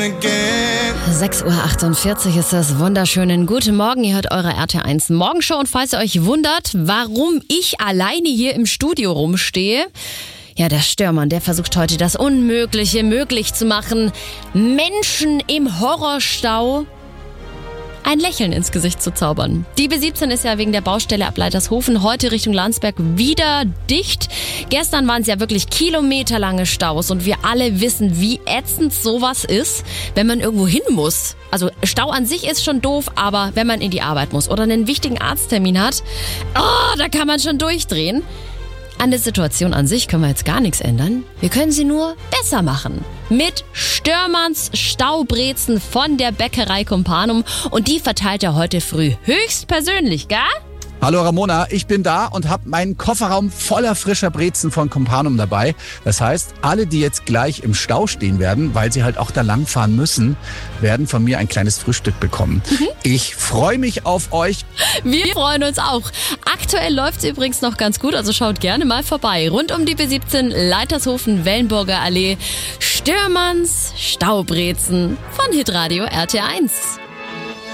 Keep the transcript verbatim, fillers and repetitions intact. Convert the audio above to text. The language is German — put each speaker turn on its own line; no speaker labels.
sechs Uhr achtundvierzig ist das. Wunderschönen guten Morgen. Ihr hört eure R T eins Morgenshow. Und falls ihr euch wundert, warum ich alleine hier im Studio rumstehe, ja, der Störmann, der versucht heute das Unmögliche möglich zu machen. Menschen im Horrorstau ein Lächeln ins Gesicht zu zaubern. Die B siebzehn ist ja wegen der Baustelle ab Leitershofen heute Richtung Landsberg wieder dicht. Gestern waren es ja wirklich kilometerlange Staus und wir alle wissen, wie ätzend sowas ist, wenn man irgendwo hin muss. Also Stau an sich ist schon doof, aber wenn man in die Arbeit muss oder einen wichtigen Arzttermin hat, oh, da kann man schon durchdrehen. An der Situation an sich können wir jetzt gar nichts ändern. Wir können sie nur besser machen. Mit Störmanns Staubrezen von der Bäckerei Companum. Und die verteilt er heute früh höchstpersönlich, gell?
Hallo Ramona, ich bin da und habe meinen Kofferraum voller frischer Brezen von Companum dabei. Das heißt, alle, die jetzt gleich im Stau stehen werden, weil sie halt auch da langfahren müssen, werden von mir ein kleines Frühstück bekommen. Mhm. Ich freue mich auf euch.
Wir freuen uns auch. Aktuell läuft es übrigens noch ganz gut, also schaut gerne mal vorbei. Rund um die B siebzehn, Leitershofen, Wellenburger Allee, Störmanns Staubrezen von Hitradio R T eins.